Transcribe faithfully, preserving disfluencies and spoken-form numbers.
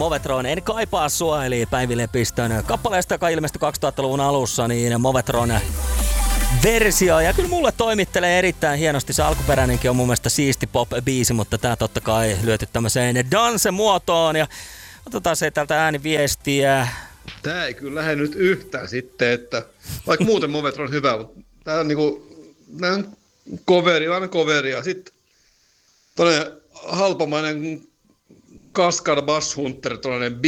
Movetron En kaipaa sua, eli Päivi Lepistön kappaleesta, joka ilmestyi kaksituhattaluvun alussa, niin Movetron versio. Ja kyllä mulle toimittelee erittäin hienosti. Se alkuperäinenkin on mun mielestä siisti pop-biisi, mutta tää totta kai lyöty tämmöiseen dance-muotoon. Ja otetaan se täältä ääniviestiä. Tää ei kyllä lähde nyt yhtään sitten, että vaikka muuten Movetron on hyvä, mutta tää on niinku, nää on coveri, aina coveria. Sitten toinen halpamainen Cascade Bass Hunter, toinen